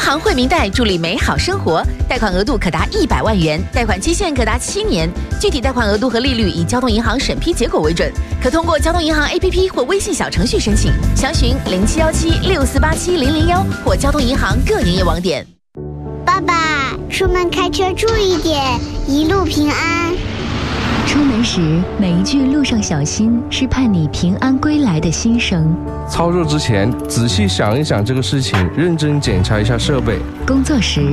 行惠民贷助力美好生活，贷款额度可达100万元，贷款期限可达7年，具体贷款额度和利率以交通银行审批结果为准，可通过交通银行 APP 或微信小程序申请，详询071764870001或交通银行各营业网点。 爸爸，出门开车注意点，一路平安。 出门时每一句路上小心是盼你平安归来的心声。 操作之前仔细想一想这个事情，认真检查一下设备。 工作时